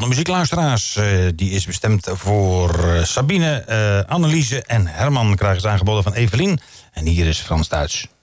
volgende muziekluisteraars. Die is bestemd voor Sabine, Anneliese en Herman. Krijgen ze aangeboden van Evelien. En hier is Frans Duits.